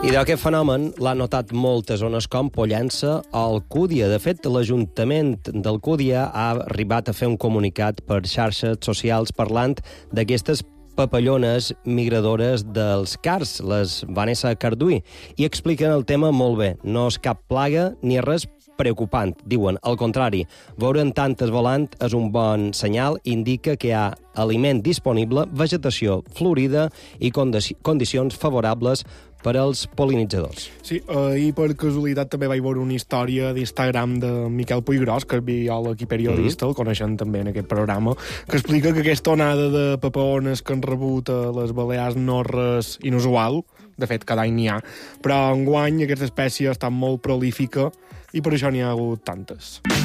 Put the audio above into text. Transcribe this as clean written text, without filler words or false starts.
I d'aquest fenomen l'han notat moltes zones com Pollença o Alcúdia. De fet, l'Ajuntament d'Alcúdia ha arribat a fer un comunicat per xarxes socials parlant d'aquestes papallones migradores dels cars, les Vanessa Carduí, i expliquen el tema molt bé. No és cap plaga ni res preocupant, diuen. Al contrari, veure'n tantes volant és un bon senyal, indica que hi ha aliment disponible, vegetació florida i condicions favorables per als pol·linitzadors. Sí, i per casualitat també vaig veure una història d'Instagram de Miquel Puiggròs, que és biòleg i periodista, el coneixem també en aquest programa, que explica que aquesta onada de papaones que han rebut a les Balears no és res inusual, de fet cada any n'hi ha, però enguany aquesta espècie està molt prolífica i per això n'hi ha hagut tantes.